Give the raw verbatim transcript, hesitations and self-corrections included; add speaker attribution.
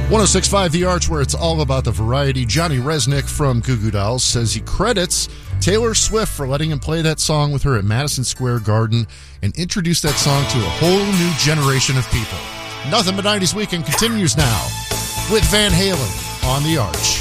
Speaker 1: one oh six point five The Arch, where it's all about the variety. Johnny Resnick from Goo Goo Dolls says he credits Taylor Swift for letting him play that song with her at Madison Square Garden and introduce that song to a whole new generation of people. Nothing But nineties Weekend continues now with Van Halen on The Arch.